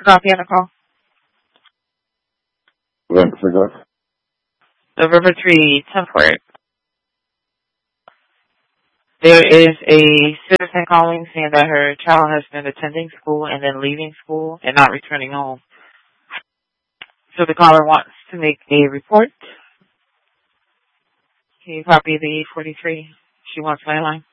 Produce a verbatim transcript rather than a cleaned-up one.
Copy on the call. Thanks, I guess. The River Tree Template. There is a citizen calling saying that her child has been attending school and then leaving school and not returning home. So the caller wants to make a report. Can you copy the eight forty-three? She wants my line.